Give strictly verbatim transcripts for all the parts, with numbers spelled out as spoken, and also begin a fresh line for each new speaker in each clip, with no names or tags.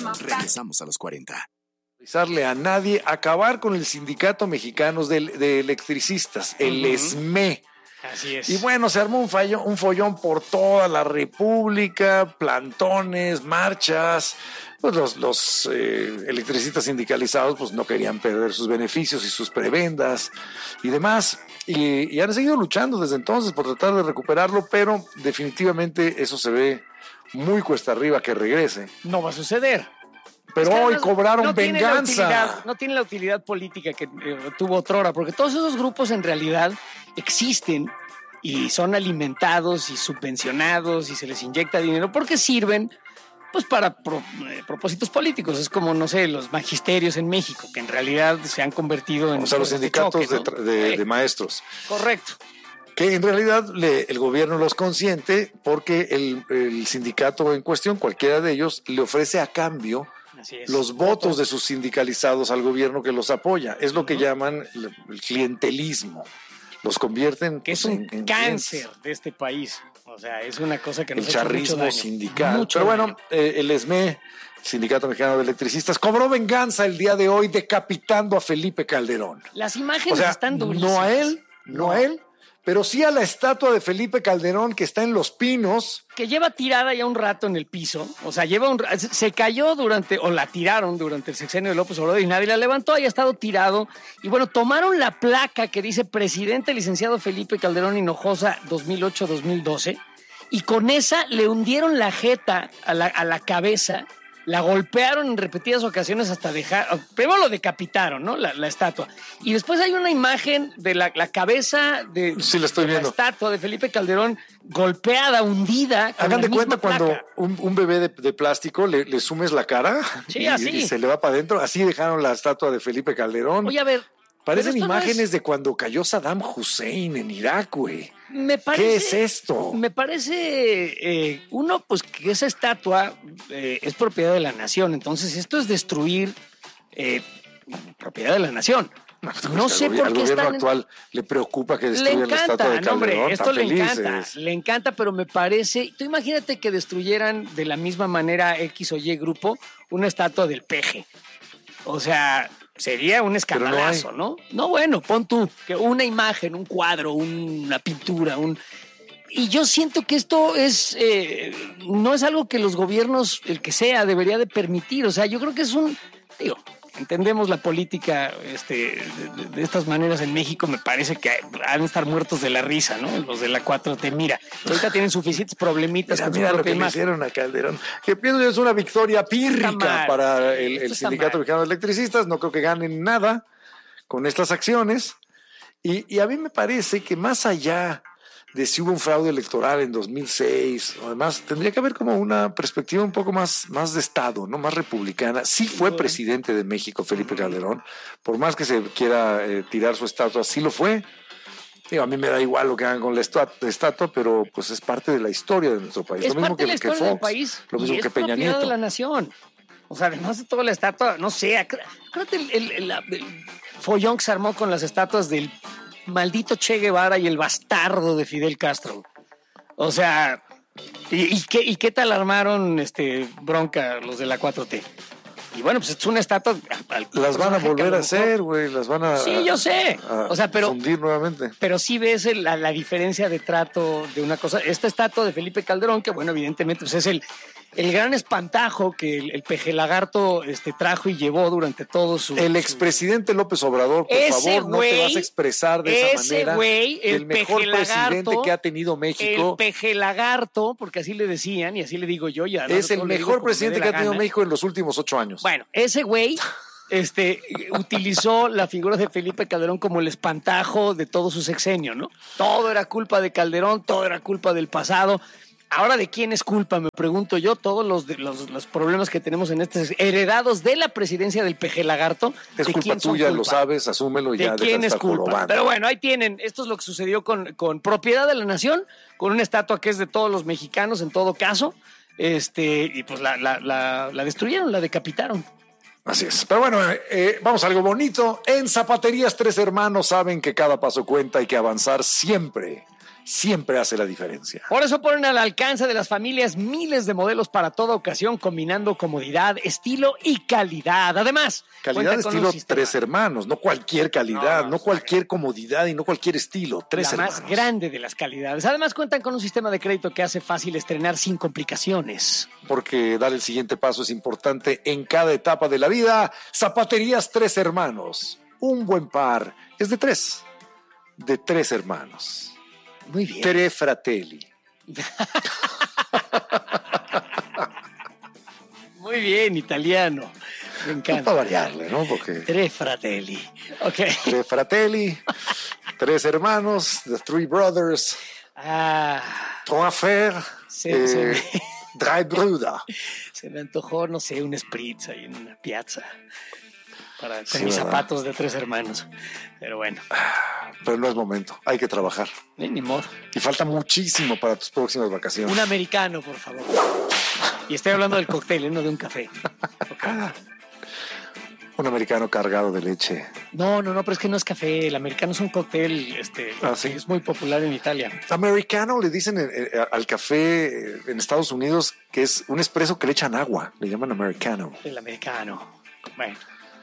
Regresamos a los cuarenta.
A nadie, acabar con el Sindicato Mexicano de, de Electricistas, el
Uh-huh.
ESME.
Así es.
Y bueno, se armó un, fallo, un follón por toda la República, plantones, marchas. Pues los, los eh, electricistas sindicalizados pues no querían perder sus beneficios y sus prebendas y demás. Y, y han seguido luchando desde entonces por tratar de recuperarlo, pero definitivamente eso se ve muy cuesta arriba que regrese.
No va a suceder.
Pero
es
hoy cobraron
no
venganza.
Tiene utilidad, no tiene la utilidad política que eh, tuvo otrora, porque todos esos grupos en realidad existen y son alimentados y subvencionados y se les inyecta dinero porque sirven pues para pro, eh, propósitos políticos. Es como, no sé, los magisterios en México, que en realidad se han convertido en...
O sea, los sindicatos
de, choque, ¿no?
de, de,
eh,
de maestros.
Correcto.
Que en realidad le, el gobierno los consiente porque el, el sindicato en cuestión, cualquiera de ellos, le ofrece a cambio los votos de sus sindicalizados al gobierno que los apoya. Es lo que uh-huh. llaman el, el clientelismo. Los convierten...
Que es
pues,
un en, en cáncer en... de este país. O sea, es una cosa que nos
el charrismo
mucho
sindical.
Mucho
Pero
daño.
bueno, eh, el ESME, Sindicato Mexicano de Electricistas, cobró venganza el día de hoy decapitando a Felipe Calderón.
Las imágenes
o sea,
están durísimas.
No a él, no, no a él, pero sí a la estatua de Felipe Calderón que está en Los Pinos.
Que lleva tirada ya un rato en el piso, o sea, lleva un se cayó durante, o la tiraron durante el sexenio de López Obrador y nadie la levantó, haya estado tirado. Y bueno, tomaron la placa que dice Presidente Licenciado Felipe Calderón Hinojosa dos mil ocho a dos mil doce y con esa le hundieron la jeta a la, a la cabeza. La golpearon en repetidas ocasiones hasta dejar... Primero lo decapitaron, ¿no? La, la estatua. Y después hay una imagen de la, la cabeza de,
sí, la, estoy
de
viendo.
la estatua de Felipe Calderón golpeada, hundida.
Hagan de cuenta
placa.
cuando un, un bebé de, de plástico le, le sumes la cara
sí,
y,
así.
y se le va para adentro. Así dejaron la estatua de Felipe Calderón.
Oye, a ver...
Parecen imágenes
no es...
de cuando cayó Saddam Hussein en Irak, güey.
Me parece,
¿Qué es esto?
Me parece, eh, uno, pues que esa estatua eh, es propiedad de la nación. Entonces, esto es destruir eh, propiedad de la nación.
No, pues,
no sé por qué
al gobierno
están...
actual le preocupa que
le
destruyan
encanta,
la estatua de Calderón.
No, hombre, esto le
felices.
encanta, le encanta, pero me parece... Tú imagínate que destruyeran de la misma manera X o Y grupo una estatua del Peje. O sea... Sería un escandalazo, ¿no? ¿no? No, bueno, pon tú, que una imagen, un cuadro, una pintura, un... Y yo siento que esto es, eh, no es algo que los gobiernos, el que sea, debería de permitir. O sea, yo creo que es un, digo, entendemos la política este, de, de estas maneras en México, me parece que han de estar muertos de la risa, ¿no? Los de la cuatro T, mira, ahorita tienen suficientes problemitas.
Mira,
con
mira
su
lo que le hicieron a Calderón, que pienso es una victoria pírrica para el, el Sindicato Mexicano de Electricistas. No creo que ganen nada con estas acciones. Y, y a mí me parece que más allá de si hubo un fraude electoral en dos mil seis, además tendría que haber como una perspectiva un poco más, más de Estado, ¿no? Más republicana. Sí fue presidente de México Felipe Calderón, por más que se quiera eh, tirar su estatua, sí lo fue. Digo, a mí me da igual lo que hagan con la estatua, pero pues es parte de la historia de nuestro país.
Es
lo mismo
parte
que,
de la historia
que Fox,
del país,
lo mismo
y
que
es
Peña
propiedad
Nieto.
de la nación. O sea, además de toda la estatua, no sé, acuérdate el, el, el, el follón que se armó con las estatuas del maldito Che Guevara y el bastardo de Fidel Castro. O sea, ¿y, y, qué, y qué tal armaron este, bronca los de la cuatro T? Y bueno, pues es una estatua.
Las van a volver a hacer, güey, las van a.
Sí, yo sé.
A, a
o sea, pero.
fundir nuevamente.
Pero sí ves el, la, la diferencia de trato de una cosa. Esta estatua de Felipe Calderón, que bueno, evidentemente pues es el, el gran espantajo que el, el peje lagarto este, trajo y llevó durante todo su.
El expresidente López Obrador, por
ese
favor,
wey,
no te vas a expresar de esa
ese
manera.
Güey, el,
el mejor presidente que ha tenido México.
El peje lagarto, porque así le decían y así le digo yo. Ya,
es el mejor presidente que ha tenido México en los últimos ocho años.
Bueno, ese güey. Este, utilizó la figura de Felipe Calderón como el espantajo de todo su sexenio, ¿no? Todo era culpa de Calderón, todo era culpa del pasado. Ahora, ¿de quién es culpa? Me pregunto yo. Todos los, los, los problemas que tenemos en este heredados de la presidencia del peje lagarto.
Es
¿de
culpa
quién
tuya,
culpa?
Lo sabes, asúmelo y
¿De
ya.
quién es culpa?
Colobando.
Pero bueno, ahí tienen. Esto es lo que sucedió con, con propiedad de la nación, con una estatua que es de todos los mexicanos en todo caso. Este, y pues la, la, la, la destruyeron, la decapitaron.
Así es. Pero bueno, eh, vamos a algo bonito. En Zapaterías Tres Hermanos saben que cada paso cuenta y que avanzar siempre siempre hace la diferencia.
Por eso ponen al alcance de las familias miles de modelos para toda ocasión, combinando comodidad, estilo y calidad. Además,
calidad de estilo Tres Hermanos, no cualquier calidad, no, no cualquier comodidad y no cualquier estilo. Tres
la
Hermanos.
La más grande de las calidades. Además, cuentan con un sistema de crédito que hace fácil estrenar sin complicaciones.
Porque dar el siguiente paso es importante en cada etapa de la vida. Zapaterías Tres Hermanos. Un buen par es de tres. De Tres Hermanos.
Muy bien.
Tre Fratelli.
Muy bien, italiano. Me encanta.
Para variarle, ¿no? Porque...
Tre Fratelli. Ok.
Tre Fratelli. Tres Hermanos. The Three Brothers.
Ah.
Trois Frères.
Sí,
eh,
sí.
Drei Brüder.
Se me antojó, no sé, un spritz ahí en una piazza. Para, con
sí,
mis
¿verdad?
zapatos de Tres Hermanos. Pero bueno.
Pero no es momento, hay que trabajar.
Ni, ni modo.
Y falta muchísimo para tus próximas vacaciones.
Un americano, por favor. Y estoy hablando del cóctel, ¿eh? No de un café. Okay.
Un americano cargado de leche.
No, no, no, pero es que no es café. El americano es un cóctel, este,
ah, ¿sí?
es muy popular en Italia.
Americano le dicen eh, eh, al café en Estados Unidos que es un espresso que le echan agua. Le llaman americano.
El americano. Bueno.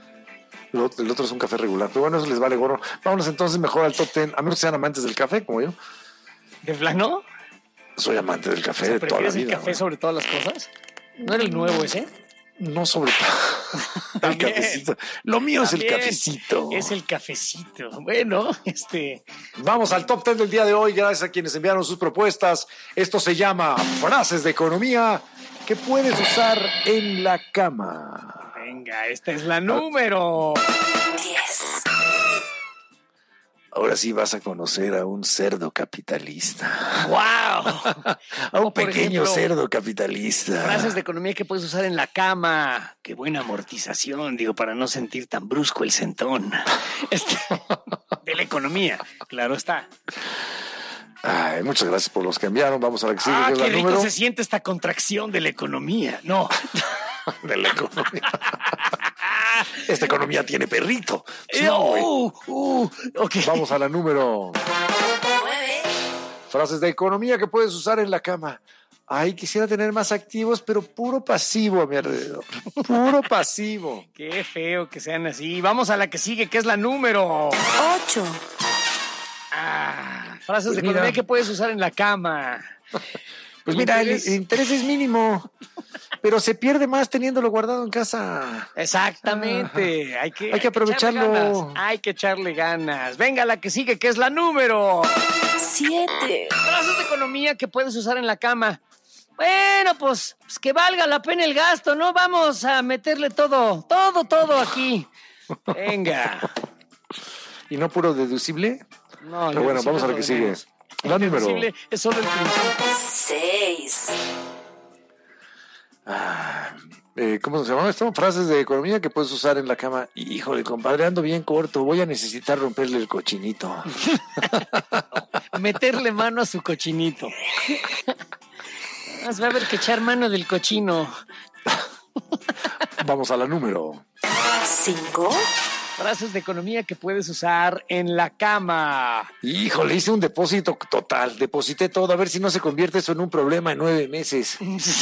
El otro es un café regular, pero bueno, eso les vale gorro. Vámonos entonces mejor al top ten, a menos que sean amantes del café, como yo.
¿De plano?
Soy amante del café,
o sea,
de toda la vida.
¿prefieres el café ¿no? sobre todas las cosas? ¿No era el nuevo ese?
No sobre todo. El cafecito. Lo mío También es el cafecito.
Es el cafecito. Bueno, este...
Vamos al top ten del día de hoy, gracias a quienes enviaron sus propuestas. Esto se llama Frases de Economía que puedes usar en la cama.
Venga, esta es la número diez.
Ahora sí vas a conocer a un cerdo capitalista.
¡Wow!
A un pequeño ejemplo, cerdo capitalista.
Frases de economía que puedes usar en la cama. Qué buena amortización, digo, para no sentir tan brusco el sentón. Este, de la economía, claro está.
Ay, muchas gracias por los que enviaron. Vamos a la que sigue.
Ah,
que es
qué
la
rico
número.
Se siente esta contracción de la economía. No.
De la economía. Esta economía tiene perrito. Pues
no,
no,
uh, uh, okay.
Vamos a la número nueve. Frases de economía que puedes usar en la cama. Ay, quisiera tener más activos, pero puro pasivo a mi alrededor. Puro pasivo.
Qué feo que sean así. Vamos a la que sigue, que es la número
ocho.
Ah, frases
pues
de
mira.
economía que puedes usar en la cama.
Pues
¿El
mira,
interés?
El, el interés es mínimo, pero se pierde más teniéndolo guardado en casa.
Exactamente. Hay que,
hay que aprovecharlo.
Hay que, hay que echarle ganas. Venga, la que sigue, que es la número
siete.
Frases de economía que puedes usar en la cama. Bueno, pues, pues que valga la pena el gasto, ¿no? Vamos a meterle todo, todo, todo aquí. Venga.
¿Y no puro deducible?
No,
pero bueno, vamos a la que sigue. La número.
Es solo el principio.
seis.
Ah, eh, ¿Cómo se llama esto? Frases de economía que puedes usar en la cama. Híjole, compadre, ando bien corto. Voy a necesitar romperle el cochinito.
Meterle mano a su cochinito. Más va a haber que echar mano del cochino.
Vamos a la número
cinco.
Frases de economía que puedes usar en la cama.
Híjole, hice un depósito total. Deposité todo. A ver si no se convierte eso en un problema en nueve meses.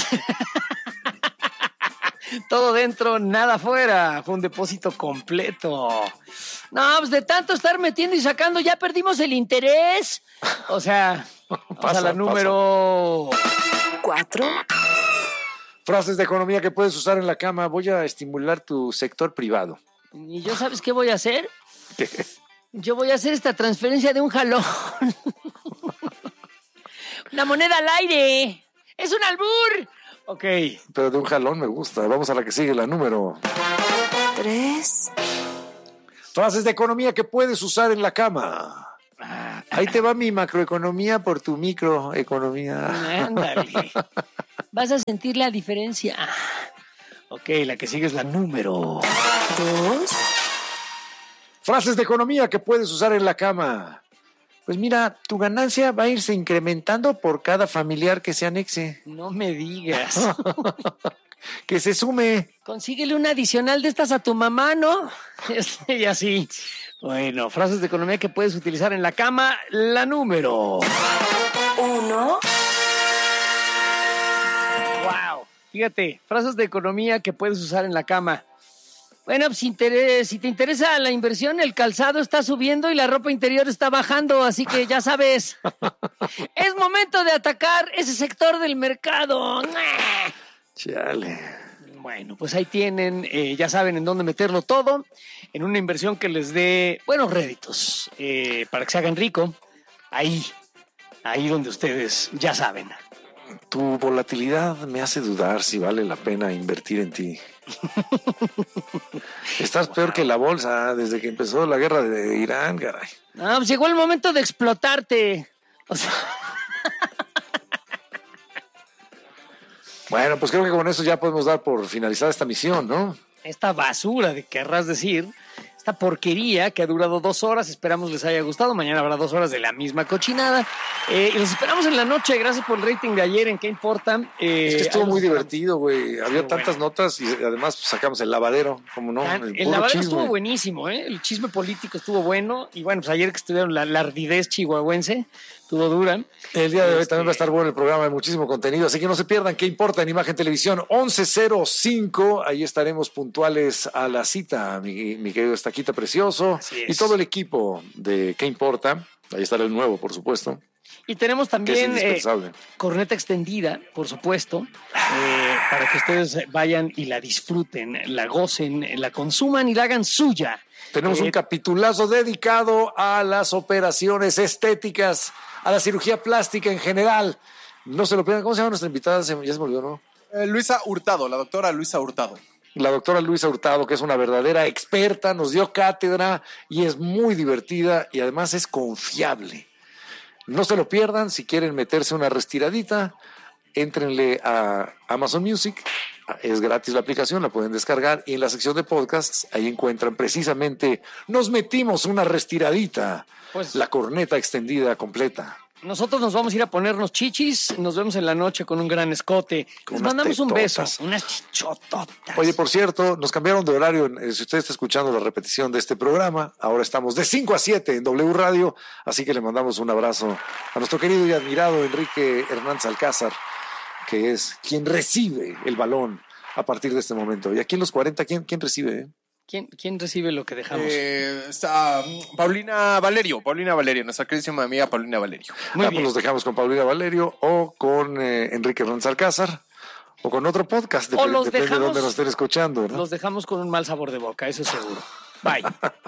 Todo dentro, nada afuera. Fue un depósito completo. No, pues de tanto estar metiendo y sacando, ya perdimos el interés. O sea, vamos
pasa,
a la número
cuatro.
Frases de economía que puedes usar en la cama. Voy a estimular tu sector privado.
¿Y yo sabes qué voy a hacer?
¿Qué?
Yo voy a hacer esta transferencia de un jalón. Una moneda al aire. ¡Es un albur! Ok.
Pero de un jalón me gusta. Vamos a la que sigue, la número
tres.
Frases de economía que puedes usar en la cama. Ahí te va mi macroeconomía por tu microeconomía.
Ándale. Vas a sentir la diferencia. Ok, la que sigue es la número
dos.
Frases de economía que puedes usar en la cama. Pues mira, tu ganancia va a irse incrementando por cada familiar que se anexe.
No me digas.
Que se sume.
Consíguele una adicional de estas a tu mamá, ¿no? Este, y así. Bueno, frases de economía que puedes utilizar en la cama. La número
uno.
Wow. Fíjate, frases de economía que puedes usar en la cama. Bueno, pues, si, interés, si te interesa la inversión, el calzado está subiendo y la ropa interior está bajando, así que ya sabes. Es momento de atacar ese sector del mercado.
Chale.
Bueno, pues ahí tienen, eh, ya saben en dónde meterlo todo, en una inversión que les dé buenos réditos, eh, para que se hagan rico, ahí, ahí donde ustedes ya saben.
Tu volatilidad me hace dudar si vale la pena invertir en ti. Estás peor que la bolsa desde que empezó la guerra de Irán, caray.
No, pues llegó el momento de explotarte. O sea...
Bueno, pues creo que con eso ya podemos dar por finalizada esta misión, ¿no?
Esta basura de querrás decir, esta porquería que ha durado dos horas, esperamos les haya gustado. Mañana habrá dos horas de la misma cochinada. Eh, y los esperamos en la noche, gracias por el rating de ayer, ¿en qué importa? Eh,
es que estuvo muy
esperamos.
divertido, güey. Había
Estuvo
tantas
bueno.
notas y además pues, sacamos el lavadero, como no.
Ah,
El,
el
puro
lavadero
chisme.
estuvo buenísimo, ¿eh? El chisme político estuvo bueno. Y bueno, pues ayer que estuvieron la, la ardidez chihuahuense, estuvo dura.
El día de hoy
Este...
también va a estar bueno el programa, hay muchísimo contenido, así que no se pierdan. ¿Qué importa en Imagen Televisión? once cero cinco, ahí estaremos puntuales a la cita, mi, mi querido Estaquita Precioso y todo el equipo de ¿Qué importa? Ahí estará el nuevo, por supuesto.
Y tenemos también eh,
indispensable.
corneta extendida, por supuesto, eh, para que ustedes vayan y la disfruten, la gocen, la consuman y la hagan suya.
Tenemos
eh,
un capitulazo dedicado a las operaciones estéticas, a la cirugía plástica en general. No se lo pierdan. ¿Cómo se llama nuestra invitada? Ya se me olvidó, ¿no?
Eh, Luisa Hurtado, la doctora Luisa Hurtado.
La doctora Luisa Hurtado, que es una verdadera experta, nos dio cátedra y es muy divertida y además es confiable. No se lo pierdan. Si quieren meterse una restiradita, éntrenle a Amazon Music. Es gratis la aplicación, la pueden descargar y en la sección de podcasts ahí encuentran precisamente Nos metimos una restiradita,
pues,
la corneta extendida completa.
Nosotros nos vamos a ir a ponernos chichis, nos vemos en la noche con un gran escote.
Con
Les
unas
mandamos un beso,
tetotas.
unas chichototas.
Oye, por cierto, nos cambiaron de horario. Si usted está escuchando la repetición de este programa, ahora estamos de cinco a siete en W Radio, así que le mandamos un abrazo a nuestro querido y admirado Enrique Hernández Alcázar, que es quien recibe el balón a partir de este momento. Y aquí en los cuarenta, ¿quién, quién recibe? Eh?
¿Quién, ¿Quién recibe lo que dejamos?
Eh, está um, Paulina Valerio, Paulina Valerio, nuestra queridísima amiga Paulina Valerio.
Muy
ah,
bien.
Pues los dejamos con Paulina Valerio o con eh, Enrique Hernández Alcázar o con otro podcast,
O
dep-
los
depende
dejamos-
de dónde nos estén escuchando, ¿no?
Los dejamos con un mal sabor de boca, eso seguro. Bye.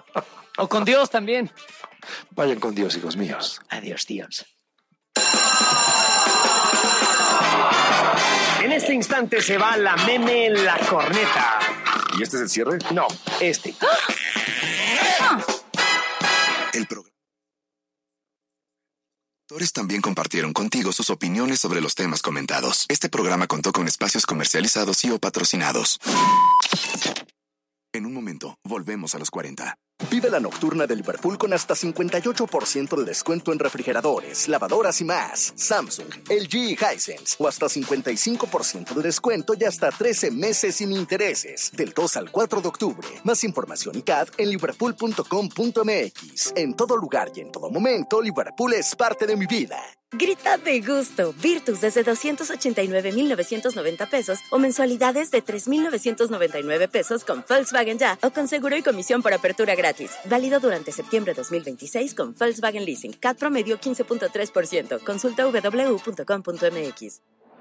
O con Dios también.
Vayan con Dios, hijos míos.
Adiós, Dios. En este instante se va la meme la corneta.
¿Y este es el cierre?
No, este.
El programa. Actores también compartieron contigo sus opiniones sobre los temas comentados. Este programa contó con espacios comercializados y o patrocinados. En un momento, volvemos a los cuarenta.
Vive la nocturna de Liverpool con hasta cincuenta y ocho por ciento de descuento en refrigeradores, lavadoras y más. Samsung, L G y Hisense. O hasta cincuenta y cinco por ciento de descuento y hasta trece meses sin intereses. Del dos al cuatro de octubre. Más información y C A D en liverpool punto com punto m x. En todo lugar y en todo momento, Liverpool es parte de mi vida.
Grita de gusto. Virtus desde doscientos ochenta y nueve mil novecientos noventa pesos o mensualidades de tres mil novecientos noventa y nueve pesos con Volkswagen Ya o con seguro y comisión por apertura gratis. Válido durante septiembre dos mil veintiséis con Volkswagen Leasing. C A D promedio quince punto tres por ciento. Consulta w w w punto com punto m x.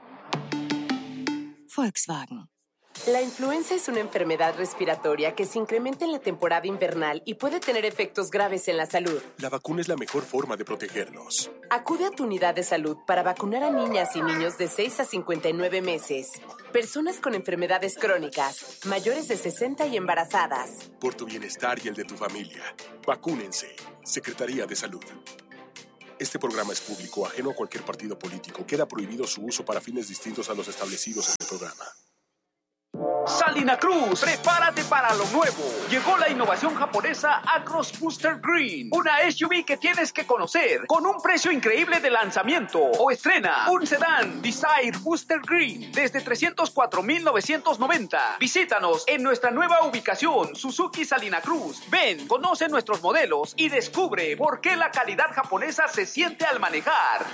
Volkswagen.
La influenza es una enfermedad respiratoria que se incrementa en la temporada invernal y puede tener efectos graves en la salud.
La vacuna es la mejor forma de protegernos.
Acude a tu unidad de salud para vacunar a niñas y niños de seis a cincuenta y nueve meses, personas con enfermedades crónicas, mayores de sesenta y embarazadas.
Por tu bienestar y el de tu familia. Vacúnense. Secretaría de Salud. Este programa es público, ajeno a cualquier partido político. Queda prohibido su uso para fines distintos a los establecidos en el programa.
Sal Salina Cruz, prepárate para lo nuevo. Llegó la innovación japonesa Acros Booster Green, una S U V que tienes que conocer con un precio increíble de lanzamiento. O estrena un sedán Desire Booster Green desde trescientos cuatro mil novecientos noventa. Visítanos en nuestra nueva ubicación, Suzuki Salina Cruz. Ven, conoce nuestros modelos y descubre por qué la calidad japonesa se siente al manejar.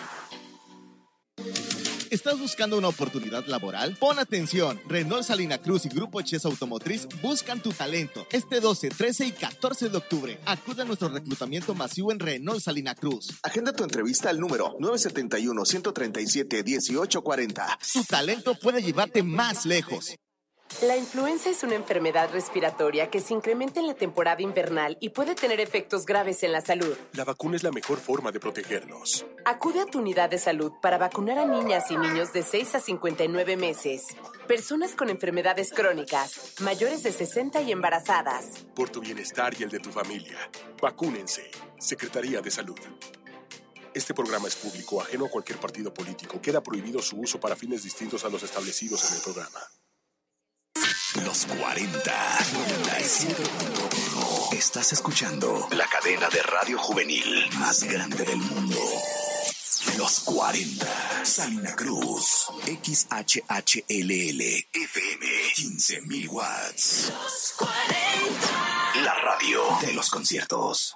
¿Estás buscando una oportunidad laboral? Pon atención. Renault Salina Cruz y Grupo Chess Automotriz buscan tu talento. Este doce, trece y catorce de octubre. Acude a nuestro reclutamiento masivo en Renault Salina Cruz.
Agenda tu entrevista al número nueve siete uno, uno tres siete, uno ocho cuatro cero.
Tu talento puede llevarte más lejos.
La influenza es una enfermedad respiratoria que se incrementa en la temporada invernal y puede tener efectos graves en la salud.
La vacuna es la mejor forma de protegernos.
Acude a tu unidad de salud para vacunar a niñas y niños de seis a cincuenta y nueve meses, personas con enfermedades crónicas, mayores de sesenta y embarazadas.
Por tu bienestar y el de tu familia, vacúnense. Secretaría de Salud. Este programa es público, ajeno a cualquier partido político. Queda prohibido su uso para fines distintos a los establecidos en el programa.
Los cuarenta, noventa y siete punto uno. Estás escuchando la cadena de radio juvenil más grande del mundo. Los cuarenta. Salina Cruz. X H H L L. F M. quince mil watts. Los cuarenta. La radio de los conciertos.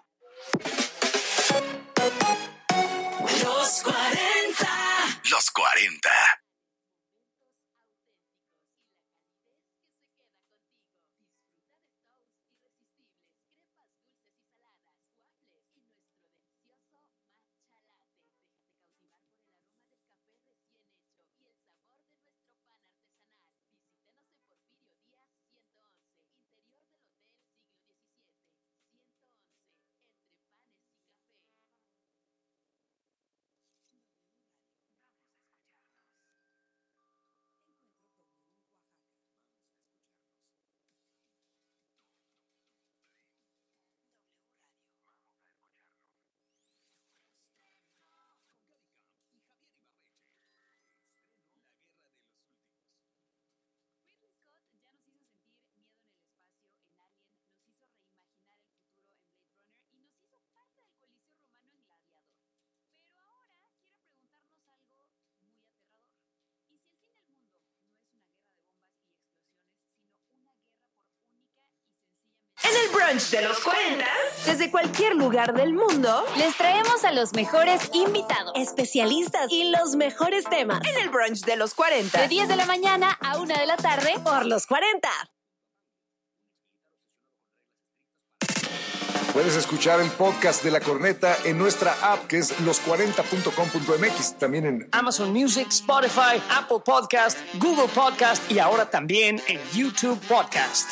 Los cuarenta. Los cuarenta.
En el brunch de los cuarenta, desde cualquier lugar del mundo, les traemos a los mejores invitados, especialistas y los mejores temas. En el brunch de los cuarenta, de diez de la mañana a una de la tarde, por los cuarenta.
Puedes escuchar el podcast de La Corneta en nuestra app, que es los cuarenta punto com punto m x. También en
Amazon Music, Spotify, Apple Podcast, Google Podcast y ahora también en YouTube Podcast.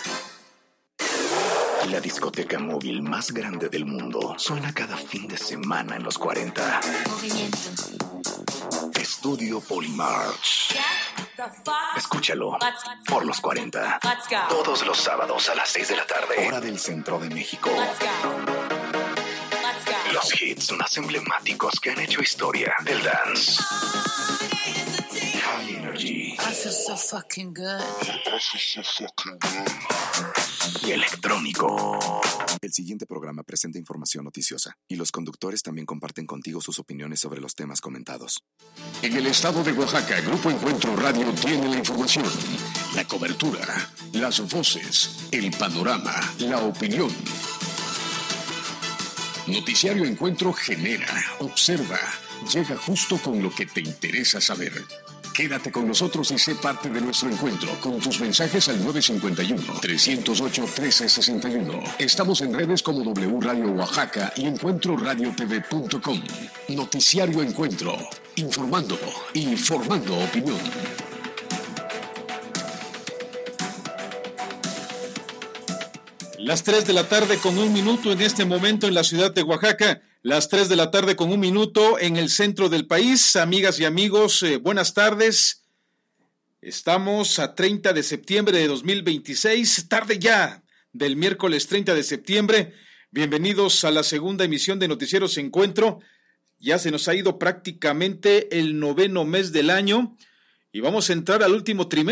La discoteca móvil más grande del mundo suena cada fin de semana en los cuarenta.
Movimiento.
Estudio Polymarch. Escúchalo por los cuarenta. Todos los sábados a las seis de la tarde, hora del centro de México. Los hits más emblemáticos que han hecho historia del dance. High Energy.
I feel so fucking good.
I feel so fucking good. Y electrónico. El siguiente programa presenta información noticiosa y los conductores también comparten contigo sus opiniones sobre los temas comentados.
En el estado de Oaxaca, Grupo Encuentro Radio tiene la información, la cobertura, las voces, el panorama, la opinión. Noticiario Encuentro genera, observa, llega justo con lo que te interesa saber. Quédate con nosotros y sé parte de nuestro encuentro con tus mensajes al nueve cinco uno, tres cero ocho, uno tres seis uno. Estamos en redes como W Radio Oaxaca y encuentro radio t v punto com. Noticiario Encuentro, informando y formando opinión.
Las tres de la tarde con un minuto en este momento en la ciudad de Oaxaca. Las tres de la tarde con un minuto en el centro del país. Amigas y amigos, eh, buenas tardes. Estamos a treinta de septiembre de dos mil veintiséis, tarde ya del miércoles treinta de septiembre. Bienvenidos a la segunda emisión de Noticieros Encuentro. Ya se nos ha ido prácticamente el noveno mes del año y vamos a entrar al último trimestre.